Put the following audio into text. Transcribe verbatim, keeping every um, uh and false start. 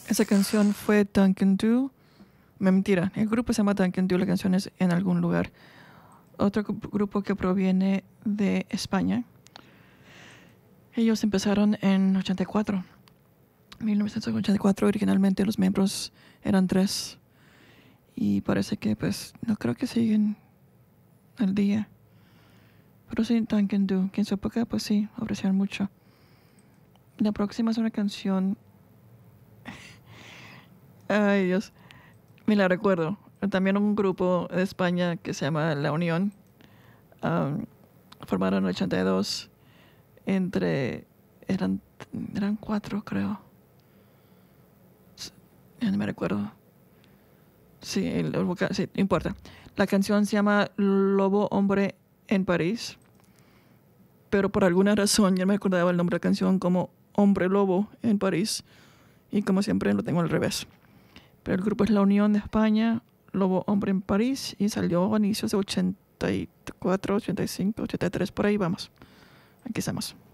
Esa canción fue Duncan Du. Mentira, el grupo se llama Duncan Du, la canción es En algún lugar. Otro grupo que proviene de España. Ellos empezaron en ochenta y cuatro. mil novecientos ochenta y cuatro originalmente los miembros eran tres. Y parece que pues no creo que siguen al día. Pero sí, Duncan Du, que en su época pues sí, ofrecieron mucho. La próxima es una canción... Ay Dios, me la recuerdo. También un grupo de España que se llama La Unión. Um, formaron en el ochenta y dos. Entre... Eran, eran cuatro, creo. Ya no me recuerdo. Sí, el, el vocal, sí, no importa. La canción se llama Lobo Hombre en París. Pero por alguna razón ya me acordaba el nombre de la canción como Hombre Lobo en París. Y como siempre lo tengo al revés. Pero el grupo es La Unión de España, Lobo Hombre en París. Y salió a inicios de ochenta y cuatro, ochenta y cinco, ochenta y tres, por ahí vamos. Aquí estamos.